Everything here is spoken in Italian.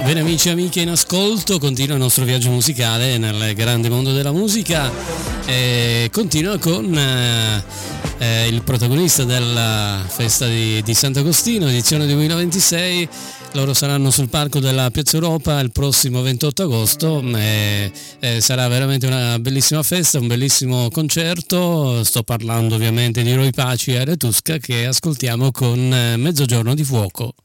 Bene amici e amiche in ascolto, continua il nostro viaggio musicale nel grande mondo della musica e continua con il protagonista della festa di Sant'Agostino, edizione 2026. Loro saranno sul palco della Piazza Europa il prossimo 28 agosto e sarà veramente una bellissima festa, un bellissimo concerto. Sto parlando ovviamente di Roy Paci e Aria Tusca, che ascoltiamo con Mezzogiorno di Fuoco.